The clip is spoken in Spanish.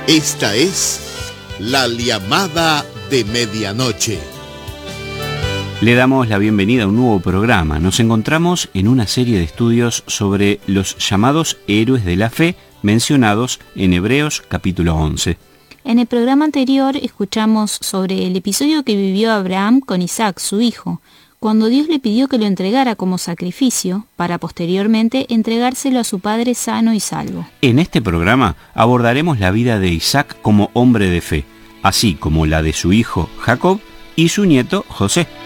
Esta es la llamada de medianoche. Le damos la bienvenida a un nuevo programa. Nos encontramos en una serie de estudios sobre los llamados héroes de la fe mencionados en Hebreos capítulo 11. En el programa anterior escuchamos sobre el episodio que vivió Abraham con Isaac, su hijo, cuando Dios le pidió que lo entregara como sacrificio, para posteriormente entregárselo a su padre sano y salvo. En este programa abordaremos la vida de Isaac como hombre de fe, así como la de su hijo Jacob y su nieto José.